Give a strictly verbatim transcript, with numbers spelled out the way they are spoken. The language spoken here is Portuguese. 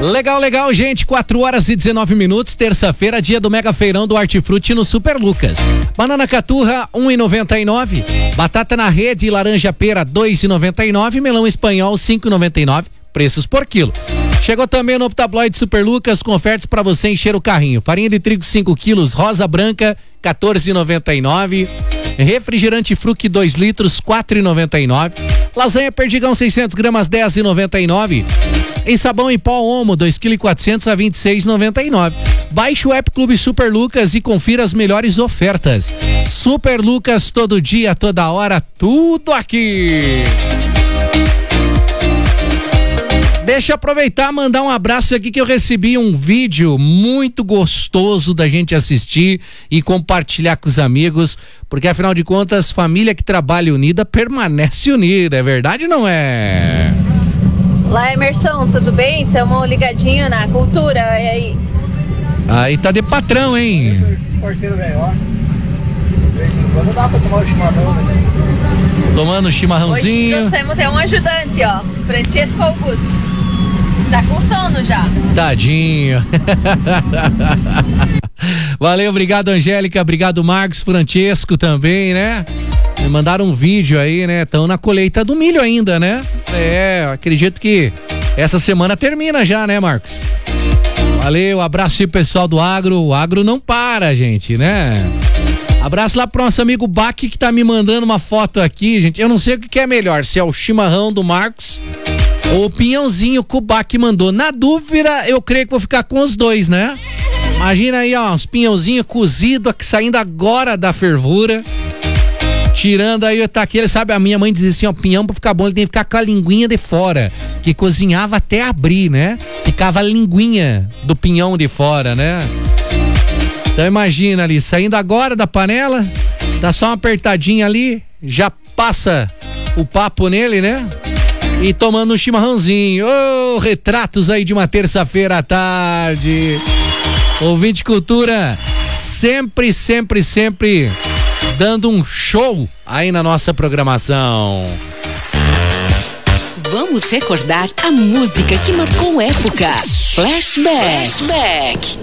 Legal, legal, gente. quatro horas e dezenove minutos, terça-feira, dia do Mega Feirão do Hortifruti no Super Lucas. Banana caturra, um e noventa e nove. Batata na rede e laranja pera, dois e noventa e nove. Melão espanhol, cinco e noventa e nove. Preços por quilo. Chegou também o novo tabloide Super Lucas com ofertas para você encher o carrinho. Farinha de trigo cinco quilos, rosa branca, quatorze e noventa e nove. Refrigerante Fruc dois litros, quatro e noventa e nove. Lasanha Perdigão seiscentos gramas, dez e noventa e nove. Em sabão em pó Omo, dois quilos e quatrocentos a vinte e seis e noventa e nove. Baixe o app Clube Super Lucas e confira as melhores ofertas. Super Lucas, todo dia, toda hora, tudo aqui. Deixa eu aproveitar e mandar um abraço aqui que eu recebi um vídeo muito gostoso da gente assistir e compartilhar com os amigos, porque afinal de contas, família que trabalha unida permanece unida, é verdade ou não é? Olá, Emerson, tudo bem? Tamo ligadinho na cultura, e aí? Aí tá de patrão, hein? Parceiro velho, ó. De vez em quando dá pra tomar o chimarrão, né? Tomando chimarrãozinho. Hoje trouxemos até um ajudante, ó, Francesco Augusto. Tá com sono já. Tadinho. Valeu, obrigado, Angélica, obrigado, Marcos, Francesco também, né? Me mandaram um vídeo aí, né? Estão na colheita do milho ainda, né? É, acredito que essa semana termina já, né, Marcos? Valeu, abraço aí, pessoal do agro. O agro não para, gente, né? Abraço lá pro nosso amigo Bach que tá me mandando uma foto aqui, gente. Eu não sei o que é melhor, se é o chimarrão do Marcos ou o pinhãozinho que o Bach mandou. Na dúvida, eu creio que vou ficar com os dois, né? Imagina aí, ó, uns pinhãozinhos cozidos saindo agora da fervura. Tirando aí, tá aquele, sabe, a minha mãe dizia assim, ó, pinhão pra ficar bom, ele tem que ficar com a linguinha de fora, que cozinhava até abrir, né? Ficava a linguinha do pinhão de fora, né? Então imagina ali, saindo agora da panela, dá só uma apertadinha ali, já passa o papo nele, né? E tomando um chimarrãozinho. Ô, oh, retratos aí de uma terça-feira à tarde. Ouvinte Cultura, sempre, sempre, sempre dando um show aí na nossa programação. Vamos recordar a música que marcou época. Flashback. Flashback.